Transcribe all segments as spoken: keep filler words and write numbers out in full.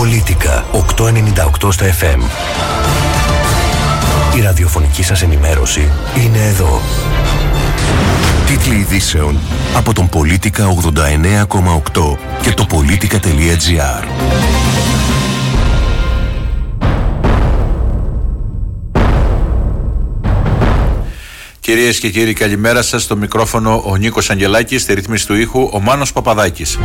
Πολίτικα οκτακόσια ενενήντα οκτώ στα εφ εμ. Η ραδιοφωνική σας ενημέρωση είναι εδώ. Τίτλοι ειδήσεων από τον Πολίτικα ογδόντα εννέα κόμμα οκτώ και το πολίτικα τελεία τζι άρ. Κυρίες και κύριοι, καλημέρα σας. Στο μικρόφωνο ο Νίκος Αγγελάκης, στη ρύθμιση του ήχου ο Μάνος Παπαδάκης.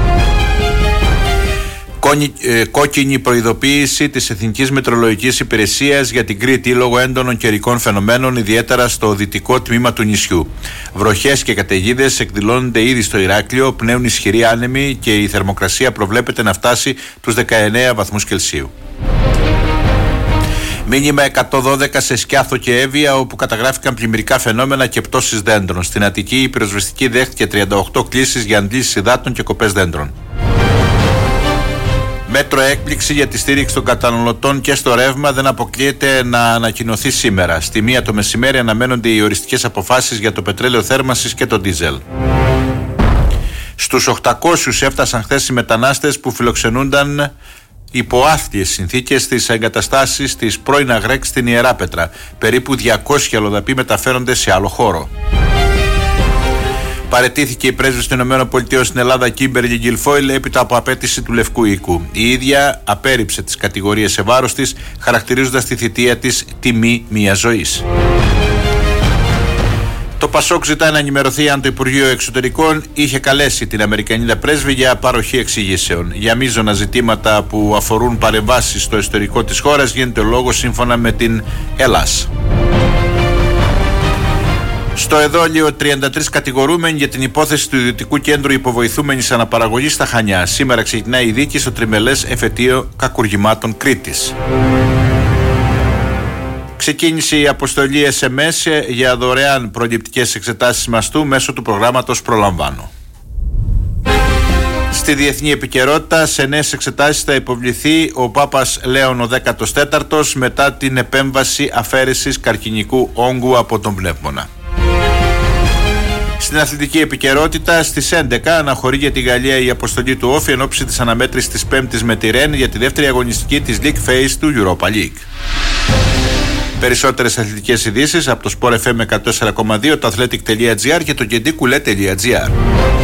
Κόκκινη προειδοποίηση της Εθνικής Μετεωρολογικής Υπηρεσίας για την Κρήτη λόγω έντονων καιρικών φαινομένων, ιδιαίτερα στο δυτικό τμήμα του νησιού. Βροχές και καταιγίδες εκδηλώνονται ήδη στο Ηράκλειο, πνέουν ισχυροί άνεμοι και η θερμοκρασία προβλέπεται να φτάσει τους δεκαεννέα βαθμούς Κελσίου. Μήνυμα εκατόν δώδεκα σε Σκιάθο και Εύβοια, όπου καταγράφηκαν πλημμυρικά φαινόμενα και πτώσεις δέντρων. Στην Αττική η πυροσβεστική δέχτηκε τριάντα οκτώ κλήσεις για αντλήσεις υδάτων και κοπές δέντρων. Μέτρο έκπληξη για τη στήριξη των καταναλωτών και στο ρεύμα δεν αποκλείεται να ανακοινωθεί σήμερα. Στη μία το μεσημέρι αναμένονται οι οριστικές αποφάσεις για το πετρέλαιο θέρμανσης και το ντίζελ. Στους οκτακόσιους έφτασαν χθες οι μετανάστες που φιλοξενούνταν υπό άθλιες συνθήκες στις εγκαταστάσεις της πρώην Αγρέκ στην Ιεράπετρα. Περίπου διακόσιοι αλλοδαποί μεταφέρονται σε άλλο χώρο. Παραιτήθηκε η πρέσβης των ΗΠΑ στην Ελλάδα, Κίμπερλι Γκιλφόιλ, έπειτα από απέτηση του Λευκού Οίκου. Η ίδια απέρριψε τις κατηγορίες σε βάρος της, χαρακτηρίζοντας τη θητεία της τιμή μιας ζωής. Το Πασόκ ζητά να ενημερωθεί αν το Υπουργείο Εξωτερικών είχε καλέσει την Αμερικανίδα πρέσβη για παροχή εξηγήσεων. Για μείζωνα ζητήματα που αφορούν παρεμβάσεις στο εσωτερικό της χώρας γίνεται λόγος σύμφωνα με την ΕΛΑΣ. Στο εδόλιο, τριάντα τρεις κατηγορούμενοι για την υπόθεση του Ιδιωτικού Κέντρου Υποβοηθούμενης Αναπαραγωγής στα Χανιά. Σήμερα ξεκινάει η δίκη στο τριμελές εφετείο κακουργημάτων Κρήτης. Ξεκίνησε η αποστολή ες εμ ες για δωρεάν προληπτικές εξετάσεις μαστού μέσω του προγράμματος Προλαμβάνω. Στη διεθνή επικαιρότητα, σε νέες εξετάσεις θα υποβληθεί ο Πάπας Λέων ο δέκατος τέταρτος μετά την επέμβαση αφαίρεσης καρκινικού όγκου από τον πνεύμονα. Στην αθλητική επικαιρότητα, στις έντεκα αναχωρεί για τη Γαλλία η αποστολή του Όφη εν ώψη της αναμέτρησης της Πέμπτης με τη Ρεν για τη δεύτερη αγωνιστική της League Phase του Europa League. Περισσότερες αθλητικές ειδήσεις από το Sport εφ εμ εκατόν τέσσερα κόμμα δύο, το athletic τελεία τζι άρ και το κεντικουλέ τελεία τζι άρ.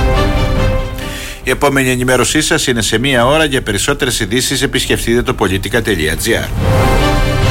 Η επόμενη ενημέρωσή σας είναι σε μία ώρα. Για περισσότερες ειδήσεις επισκεφτείτε το πολιτικα τελεία τζι άρ.